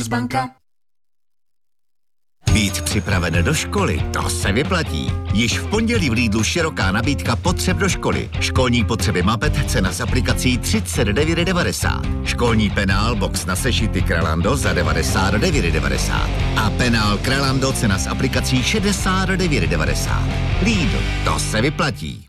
banka. Být připraven do školy, to se vyplatí. Již v pondělí v Lidlu široká nabídka potřeb do školy. Školní potřeby Mapet, cena s aplikací 39,90. Školní penál box na sešity Kralando za 99,90. A penál Kralando, cena s aplikací 69,90. Lidl, to se vyplatí.